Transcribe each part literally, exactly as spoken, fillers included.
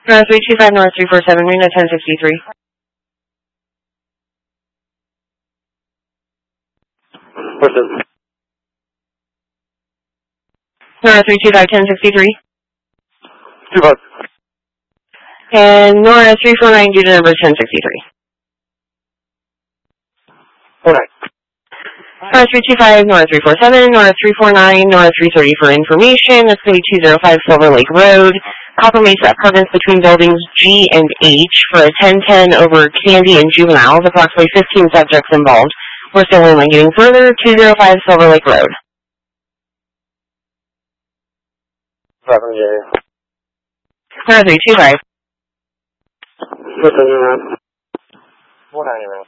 North three two five, North three four seven, Reno ten sixty-three. What's it? North three two five, ten sixty-three. Two five. And Nora three four nine due to number ten sixty-three. Four nine. Nora three two five, Nora three four seven, Nora three four nine, Nora three thirty for information. That's going to be two oh five Silver Lake Road. Copper Mesa Apartments between buildings G and H for a ten ten over Candy and Juveniles. Approximately fifteen subjects involved. We're still only getting further. two oh five Silver Lake Road. Seven J. Nora three two five. What's the new round? Four nine round.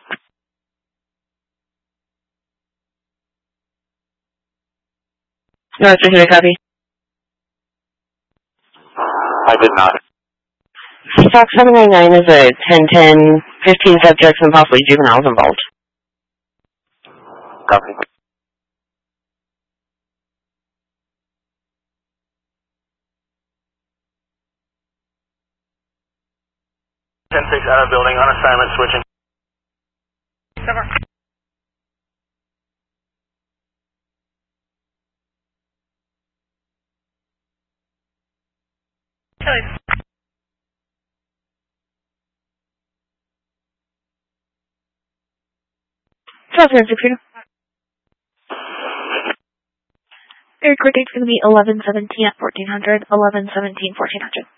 Nora three two copy. I did not. Stock seven nine nine is a ten ten, fifteen subjects and possibly juveniles involved. Copy. ten six out of building, on assignment, switching. Cover. Kelly. Air coordinate's going to be eleven seventeen at fourteen hundred, eleven seventeen, fourteen hundred.